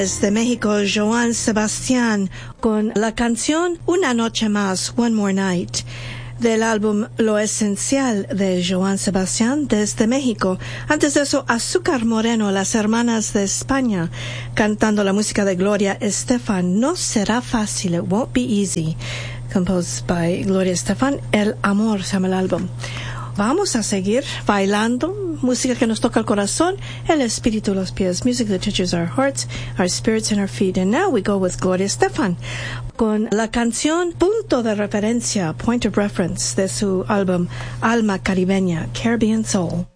Desde México, Joan Sebastián, con la canción Una Noche Más, One More Night, del álbum Lo Esencial de Joan Sebastián desde México. Antes de eso, Azúcar Moreno, las hermanas de España, cantando la música de Gloria Estefan. No será fácil, it won't be easy, composed by Gloria Estefan. El amor se llama el álbum. Vamos a seguir bailando, música que nos toca el corazón, el espíritu, los pies, music that touches our hearts, our spirits and our feet. And now we go with Gloria Estefan, con la canción Punto de Referencia, Point of Reference, de su álbum Alma Caribeña, Caribbean Soul.